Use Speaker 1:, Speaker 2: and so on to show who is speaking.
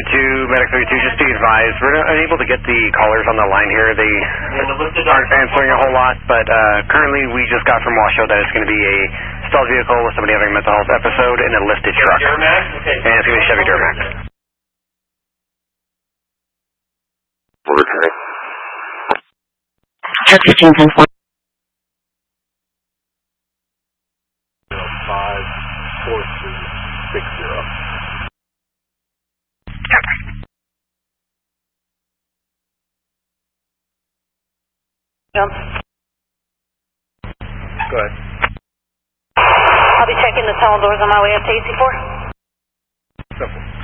Speaker 1: Medic 32, just be advised, we're unable to get the callers on the line here. They aren't answering a whole lot, but currently we just got from Washoe that it's going to be a stalled vehicle with somebody having a mental health episode and a lifted truck.
Speaker 2: Okay.
Speaker 1: And it's going to be Chevy Duramax.
Speaker 3: Truck 15 10 4.
Speaker 4: 54360.
Speaker 5: Jump.
Speaker 4: Go ahead.
Speaker 5: I'll be checking the tunnel doors on my way up to AC4.
Speaker 4: Simple.